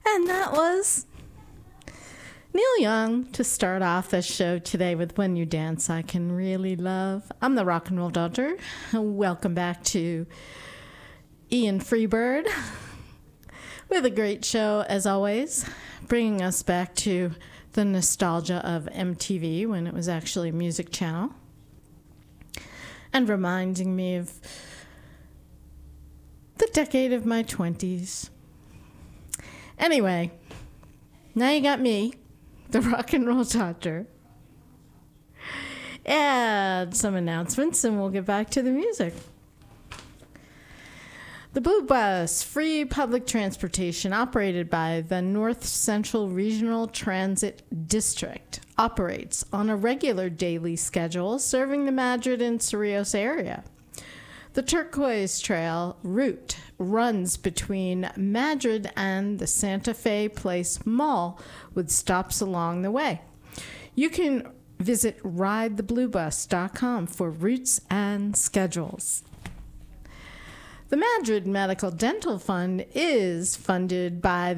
And that was Neil Young to start off the show today with When You Dance, I Can Really Love. I'm the Rock and Roll Doctor. Welcome back to Ian Freebird with a great show as always, bringing us back to the nostalgia of MTV when it was actually a music channel and reminding me of the decade of my 20s. Anyway, now you got me, the Rock and Roll Doctor, and some announcements, and we'll get back to the music. The Blue Bus, free public transportation operated by the North Central Regional Transit District, operates on a regular daily schedule serving the Madrid and Cerrillos area. The Turquoise Trail route runs between Madrid and the Santa Fe Place Mall with stops along the way. You can visit ridethebluebus.com for routes and schedules. The Madrid Medical Dental Fund is funded by